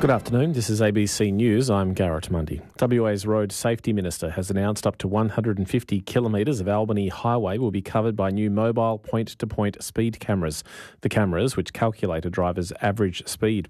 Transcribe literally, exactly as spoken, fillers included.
Good afternoon, this is A B C News, I'm Garrett Mundy. W A's Road Safety Minister has announced up to one hundred fifty kilometres of Albany Highway will be covered by new mobile point-to-point speed cameras. The cameras, which calculate a driver's average speed,